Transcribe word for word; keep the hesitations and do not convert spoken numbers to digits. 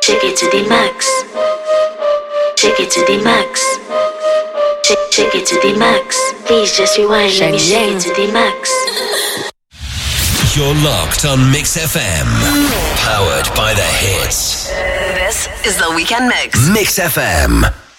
Shake it to the max. Shake it to the max. Shake, shake it to the max. Please just rewind. Let me shake it to the max. You're locked on Mix F M. Powered by the hits. This is the Weekend Mix. Mix F M.